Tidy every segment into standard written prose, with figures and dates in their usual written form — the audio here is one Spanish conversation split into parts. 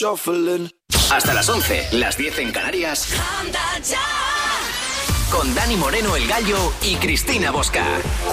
Hasta las 11, las 10 en Canarias. Con Dani Moreno, el Gallo, y Cristina Bosca.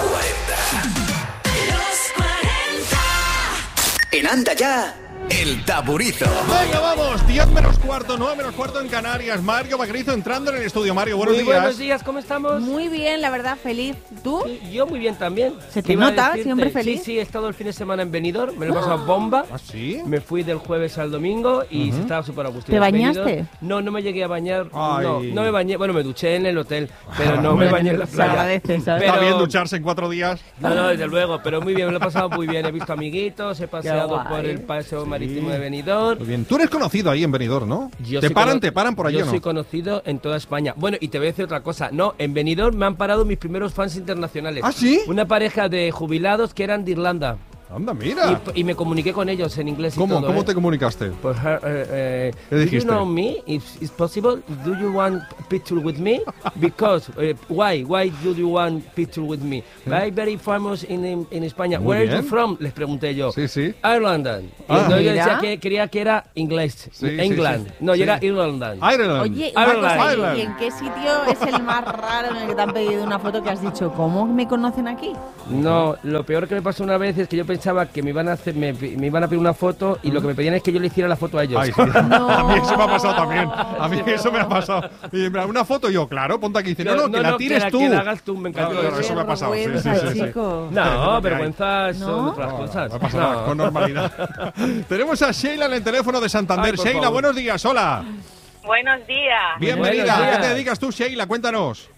40. En Anda Ya, el Taburizo. Venga, vamos, 10 menos cuarto, 9 menos cuarto en Canarias. Mario Vaquerizo entrando en el estudio. Mario, buenos días. Buenos días, ¿cómo estamos? Muy bien, la verdad, feliz. ¿Tú? Sí, yo muy bien también. Se te nota, siempre feliz. Sí, he estado el fin de semana en Benidorm, me lo he pasado bomba. ¿Ah, sí? Me fui del jueves al domingo y se estaba súper a gusto. ¿Te bañaste? No me llegué a bañar. Ay. No me bañé. Bueno, me duché en el hotel, pero no me bañé en la Se playa. agradece, ¿sabes? Está bien ducharse en 4 días. No, desde luego, pero muy bien, me lo he pasado muy bien. He visto amiguitos, he paseado guay. por el paseo marítimo de Benidorm. Muy bien. Tú eres conocido ahí en Benidorm, ¿no? Te paran por allí, Yo ¿o no? soy conocido en toda España. Bueno, y te voy a decir otra cosa. No, en Benidorm me han parado mis primeros fans internacionales. ¿Ah, sí? Una pareja de jubilados que eran de Irlanda. Anda, mira. Y me comuniqué con ellos en inglés y ¿Cómo? todo. ¿Cómo te comunicaste? Pues, ¿Qué do you dijiste? know me? If it's possible, do you want picture with me? Because, why do you want picture with me? I'm very famous in España. Muy Where are bien. you from? Les pregunté yo. Sí, sí. Ireland. Y Ah. entonces yo Mira. decía que creía que era inglés. Sí, England. sí, sí. No, Sí. yo era Ireland. Ireland. Oye, una cosa, Ireland. ¿y en qué sitio es el más raro en el que te han pedido una foto que has dicho, ¿cómo me conocen aquí? No, lo peor que me pasó una vez es que yo pensaba que me iban a pedir una foto y lo que me pedían es que yo le hiciera la foto a ellos. Ay, sí. No. A mí eso me ha pasado también. A mí eso me ha pasado. Y una foto yo, claro, ponte aquí. Dice, no, que la tires tú. Que la hagas tú, me encantó. Claro, eso me ha pasado. Sí, Vergüenza, sí, sí, sí. chico. No, vergüenzas son ¿No? otras cosas. Me ha pasado con normalidad. Tenemos a Sheila en el teléfono de Santander. Ay, por Sheila, favor. buenos días, hola. Buenos días. Bienvenida. Buenos ¿A qué días. te dedicas tú, Sheila? Cuéntanos.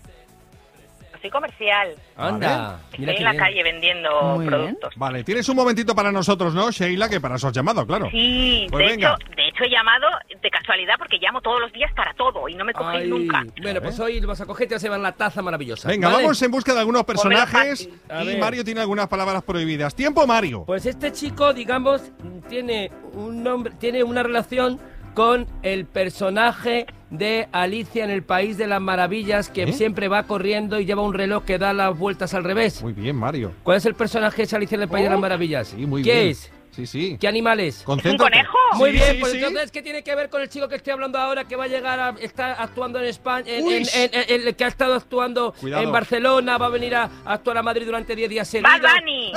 Soy comercial. Anda, mira Estoy en qué la bien. calle vendiendo Muy bien. productos. Vale, tienes un momentito para nosotros, ¿no, Sheila? Que para eso has llamado, claro. Sí, Pues venga. de hecho he llamado de casualidad porque llamo todos los días para todo y no me cogéis Ay, nunca. Bueno, pues hoy lo vas a coger y te vas a llevar la taza maravillosa. Venga, ¿vale? vamos en busca de algunos personajes. fácil. A Y ver. Mario tiene algunas palabras prohibidas. Tiempo, Mario. Pues este chico, digamos, tiene un nombre, tiene una relación con el personaje de Alicia en el País de las Maravillas, que siempre va corriendo y lleva un reloj que da las vueltas al revés. Muy bien, Mario. ¿Cuál es el personaje de Alicia en el País de las Maravillas? Sí, muy ¿Qué bien. es? Sí, sí. ¿Qué animal es? ¿Es un Concéntrate. conejo? Muy Sí, bien, sí, pues sí. entonces, ¿qué tiene que ver con el chico que estoy hablando ahora, que va a llegar a estar actuando en España, Uy. que ha estado actuando Cuidado. en Barcelona, va a venir a actuar a Madrid durante 10 días seguidos? Bad Bunny.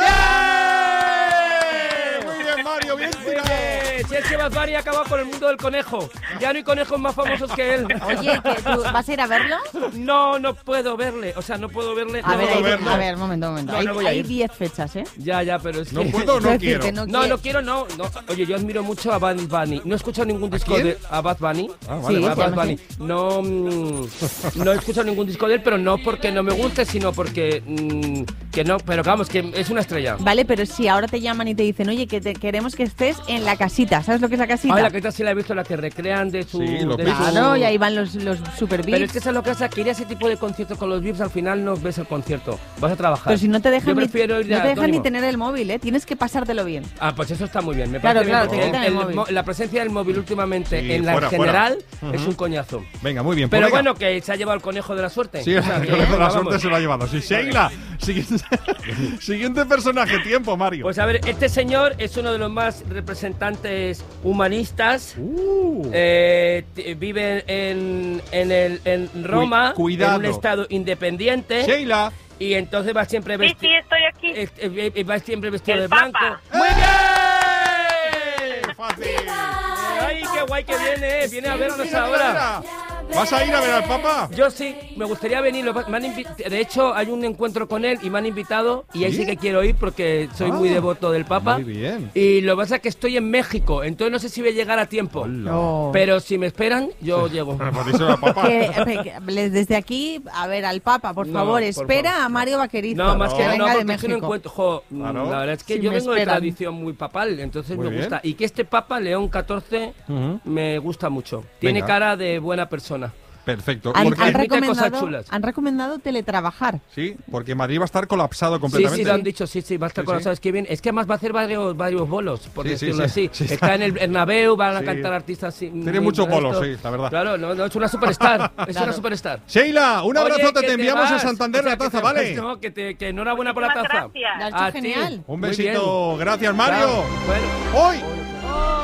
¡Eh! Muy bien, Mario, bien Muy tirado. bien. Si es que Bad Bunny ha acabado con el mundo del conejo. Ya no hay conejos más famosos que él. Oye, ¿que tú vas a ir a verlo? No puedo verle. O sea, no puedo verle. A no ver, puedo verlo. a ver, momento. No, Hay no voy a hay ir. 10 fechas, ¿eh? Ya, pero es No que... puedo o no Quiero quiero. decirte, no No quiero. quiero, no. Oye, yo admiro mucho a Bad Bunny. No he escuchado ningún disco quién? de a Bad Bunny. Ah, vale, Sí, A vale. Bad Bunny. No, no he escuchado ningún disco de él, pero no porque no me guste, sino porque que no. Pero vamos, que es una estrella. Vale, pero si ahora te llaman y te dicen, oye, que queremos que estés en la casita. ¿Sabes lo que es la casita? Ay, la que sí la he visto, la que recrean de su... Sí, los de Beatles. su- Claro, y ahí van los super Pero es beats. que eso es lo que pasa, que ir a ese tipo de conciertos con los VIPs al final no ves el concierto. Vas a trabajar. Pero si no te dejan, Yo ni, prefiero ir no a te dejan ni Antónimo. tener el móvil, ¿eh? Tienes que pasártelo bien. Ah, pues eso está muy bien. Me Claro, parece claro, bien, te porque quitan el móvil. la presencia del móvil últimamente Sí, en la fuera, general fuera. es un coñazo. Venga, muy bien. Pero pues venga. bueno, que se ha llevado el conejo de la suerte. Sí, O sea, el que, conejo de la vamos. suerte se lo ha llevado. Sí, Sheila. Siguiente personaje. Tiempo, Mario. Pues a ver, este señor es uno de los más representantes humanistas. Vive en Roma, Cuidado. en un estado independiente. Sheila. Y entonces va siempre Sí, vestido. sí, estoy aquí. Va siempre vestido El de blanco. Papa. ¡Muy ¡Eh! Fácil. bien! ¡Ay, qué guay que viene! Viene a vernos Mira, ahora. mira. ¿Vas a ir a ver al Papa? Yo sí, me gustaría venir. De hecho, hay un encuentro con él y me han invitado. Y ahí ¿Sí? sí que quiero ir porque soy muy devoto del Papa. Muy bien. Y lo que pasa es que estoy en México, entonces no sé si voy a llegar a tiempo. No. Pero si me esperan, yo llego. Pero pues díselo al Papa. Desde aquí, a ver, al Papa, por No, favor, por espera favor. a Mario Vaquerizo. No, más que no, venga de porque es que no México. encuentro. Jo, Claro. la verdad es que Si yo me vengo de esperan. tradición muy papal, entonces Muy me bien. gusta. Y que este Papa, León XIV, Ujú. me gusta mucho. Tiene Venga. cara de buena persona. Perfecto. Han, Porque, han Permite cosas recomendado, chulas. han recomendado teletrabajar. sí, porque Madrid va a estar colapsado Sí, completamente. sí, lo han dicho, sí, va a estar Sí, con sí. ¿sabes qué bien? Es que además va a hacer varios bolos, por Sí, decirlo sí, así. sí. Sí, Está en el Bernabéu, van a Sí. cantar artistas así. Tiene muchos bolos, sí, la verdad. Claro, no, es una superstar, es Claro. una superstar. Sheila, un Oye, abrazote, que te enviamos a vas. Santander O sea, la taza, que te ¿vale? vas, no, que enhorabuena por la taza. Muchísimas Lo has gracias. hecho A ti. genial. Un Muy besito, gracias Mario. Claro. Bueno. Hoy Oh, es verdad.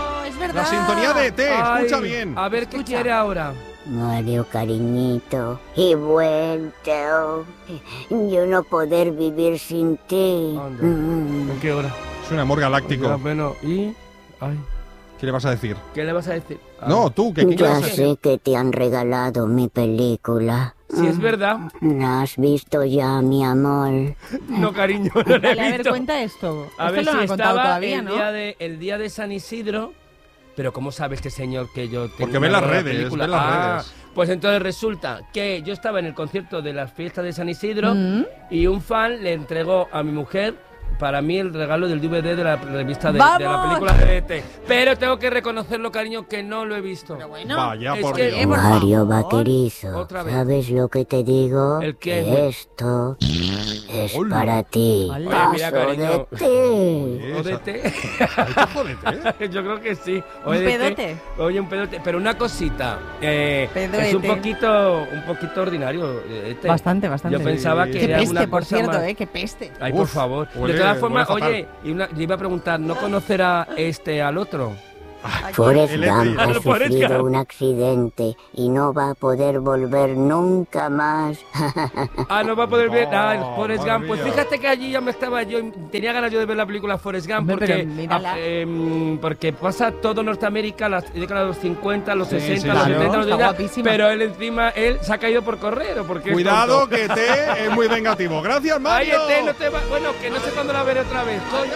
verdad. La sintonía de ET, escucha Ay, bien. A ver qué quiere ahora. Mario, cariñito, he vuelto. Yo no poder vivir sin ti. Anda. ¿En qué hora? Es un amor galáctico. Ya, bueno, y... Ay, ¿Qué le vas a decir? ¿qué le vas a decir? No, tú, ¿qué Ya vas a decir? sé que te han regalado mi película. Si es verdad. ¿La has visto ya, mi amor? No, cariño, no la Vale, he a ver, visto. cuenta esto. A Esto ver lo si han contado estaba todavía, el, ¿no? el día de San Isidro. Pero ¿cómo sabe este señor que yo tengo Porque ve una las buena redes, película? ve las redes. Pues entonces resulta que yo estaba en el concierto de las fiestas de San Isidro y un fan le entregó a mi mujer para mí el regalo del DVD de la revista de la ¡Vamos! película de ET. Pero tengo que reconocerlo, cariño, que no lo he visto. Pero bueno, Vaya, es por que- Dios. por Mario favor. vaquerizo, Otra vez. ¿sabes lo que te digo? ¿El qué? Que esto es Hola. para ti. Oye, mira, Paso cariño. de ti. ¿O de Esa- ET? Ay, qué jodete, ¿eh? Yo creo que sí. ¿Un de ET. pedote? Oye, un pedote. Pero una cosita. Pedoete. Es un poquito ordinario. Bastante, bastante. Yo pensaba que Qué era peste, una por cosa cierto, más. qué peste. Ay, por Uf, favor. huele- De todas formas, huele fatal. oye, le iba a preguntar, ¿no conocerá este al otro? Forrest El Gump ET. ha Forrest sufrido Gump. un accidente y no va a poder volver nunca más. Ah, no va a poder ver. Ah, el Oh, Forrest madre Gump. Pues mía. fíjate que allí ya me estaba yo. Tenía ganas yo de ver la película Forrest Gump Hombre, porque, pero mírala. porque pasa todo Norteamérica, las décadas de los 50, los Sí, 60, sí, los claro, 70, los está 80. guapísima. Pero él encima, se ha caído por correr. ¿O porque es Cuidado, tonto? que ET es muy vengativo. Gracias, Ay, Mario. ET, no te va. Bueno, que no sé cuándo la veré otra vez, coño.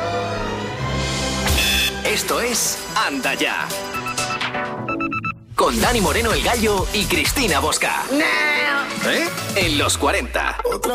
Esto es Anda Ya. Con Dani Moreno el Gallo y Cristina Bosca. En los 40.